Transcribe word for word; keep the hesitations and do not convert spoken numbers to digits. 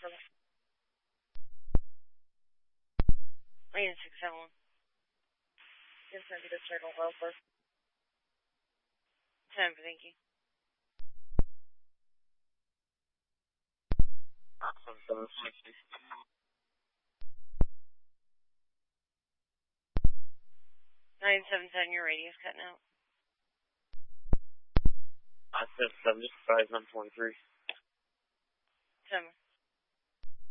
Affirmative. Lane six seven one. Yes, negative turtle welfare. Time for thank you. Nine seven seven, your radio's cutting out. I said seventy five nine twenty three. Summer.